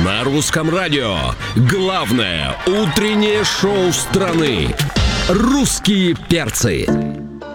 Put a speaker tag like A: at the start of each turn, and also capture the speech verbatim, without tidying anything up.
A: На русском радио главное утреннее шоу страны «Русские перцы».